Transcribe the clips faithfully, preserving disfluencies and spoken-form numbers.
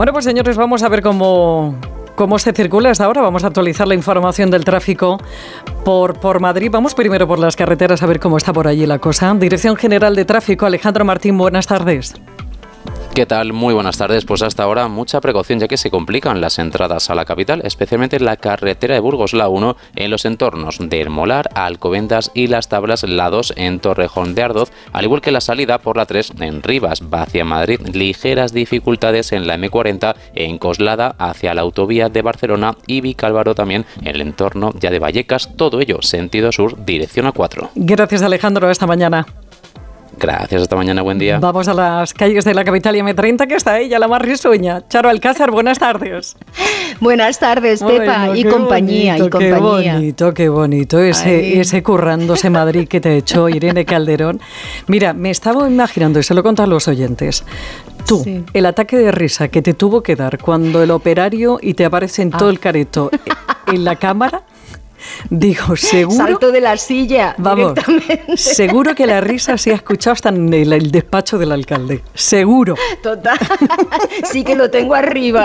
Bueno, pues señores, vamos a ver cómo, cómo se circula hasta ahora. Vamos a actualizar la información del tráfico por, por Madrid. Vamos primero por las carreteras a ver cómo está por allí la cosa. Dirección General de Tráfico, Alejandro Martín, buenas tardes. ¿Qué tal? Muy buenas tardes. Pues hasta ahora mucha precaución ya que se complican las entradas a la capital, especialmente en la carretera de Burgos, la uno, en los entornos del Molar, Alcobendas y Las Tablas, la dos en Torrejón de Ardoz, al igual que la salida por la tres en Rivas, va hacia Madrid. Ligeras dificultades en la eme cuarenta en Coslada hacia la autovía de Barcelona y Vicálvaro también en el entorno ya de Vallecas, todo ello sentido sur, dirección A cuatro. Gracias, Alejandro, hasta mañana. Gracias, hasta mañana, buen día. Vamos a las calles de la capital y eme treinta, que está ella, la más risueña. Charo Alcázar, buenas tardes. Buenas tardes, Pepa, bueno, y compañía, bonito, y compañía. Qué bonito, qué bonito, ese, ese currándose Madrid que te echó Irene Calderón. Mira, me estaba imaginando, y se lo conto a los oyentes, tú, sí. el ataque de risa que te tuvo que dar cuando el operario y te aparece en ah. todo el careto en la cámara. Digo, seguro... Salto de la silla vamos, directamente. Seguro que la risa se ha escuchado hasta en el, el despacho del alcalde. Seguro. Total. Sí que lo tengo arriba.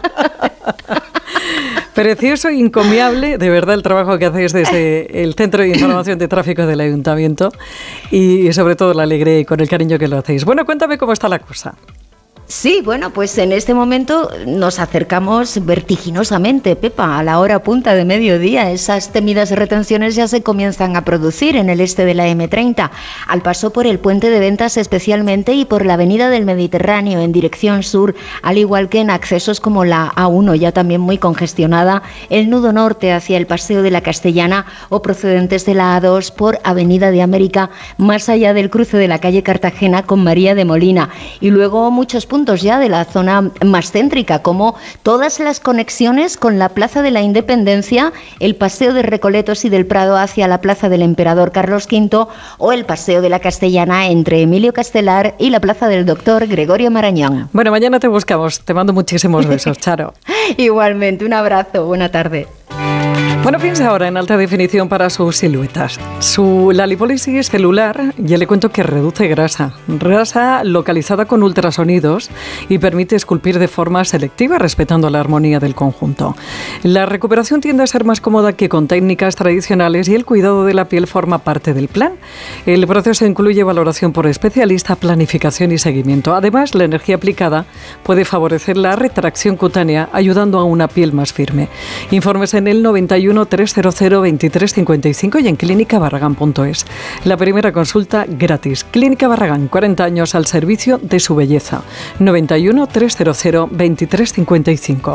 Precioso e encomiable, de verdad, el trabajo que hacéis desde el Centro de Información de Tráfico del Ayuntamiento y sobre todo la alegría y con el cariño que lo hacéis. Bueno, cuéntame cómo está la cosa. Sí, bueno, pues en este momento nos acercamos vertiginosamente, Pepa, a la hora punta de mediodía. Esas temidas retenciones ya se comienzan a producir en el este de la eme treinta, al paso por el puente de Ventas especialmente y por la avenida del Mediterráneo en dirección sur, al igual que en accesos como la A uno, ya también muy congestionada, el nudo norte hacia el Paseo de la Castellana o procedentes de la A dos por Avenida de América, más allá del cruce de la calle Cartagena con María de Molina. Y luego muchos puntos ya de la zona más céntrica, como todas las conexiones con la Plaza de la Independencia, el Paseo de Recoletos y del Prado hacia la Plaza del Emperador Carlos quinto o el Paseo de la Castellana entre Emilio Castelar y la Plaza del Doctor Gregorio Marañón. Bueno, mañana te buscamos. Te mando muchísimos besos, Charo. Igualmente, un abrazo. Buena tarde. Bueno, piensa ahora en alta definición para sus siluetas. Su, la lipólisis celular, ya le cuento que reduce grasa. Grasa localizada con ultrasonidos y permite esculpir de forma selectiva, respetando la armonía del conjunto. La recuperación tiende a ser más cómoda que con técnicas tradicionales y el cuidado de la piel forma parte del plan. El proceso incluye valoración por especialista, planificación y seguimiento. Además, la energía aplicada puede favorecer la retracción cutánea, ayudando a una piel más firme. Informes en el noventa y uno, trescientos veintitrés cincuenta y cinco y en clínica barragán punto es. La primera consulta gratis. Clínica Barragán, cuarenta años al servicio de su belleza. noventa y uno, trescientos veintitrés cincuenta y cinco.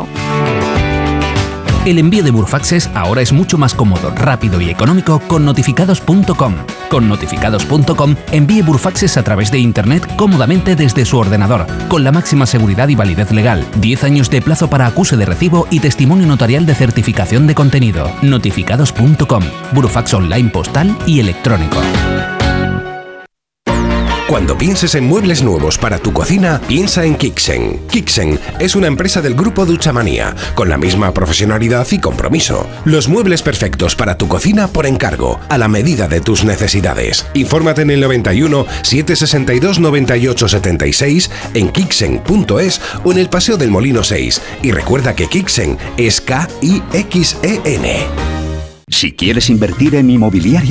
El envío de Burfaxes ahora es mucho más cómodo, rápido y económico con notificados punto com. Con notificados punto com envíe Burfaxes a través de Internet cómodamente desde su ordenador, con la máxima seguridad y validez legal, diez años de plazo para acuse de recibo y testimonio notarial de certificación de contenido. notificados punto com, Burfax online postal y electrónico. Cuando pienses en muebles nuevos para tu cocina, piensa en Kixen. Kixen es una empresa del grupo Duchamanía, con la misma profesionalidad y compromiso. Los muebles perfectos para tu cocina por encargo, a la medida de tus necesidades. Infórmate en el noventa y uno, setecientos sesenta y dos, noventa y ocho setenta y seis, en kixen punto es o en el Paseo del Molino seis. Y recuerda que Kixen es K I X E N. Si quieres invertir en inmobiliaria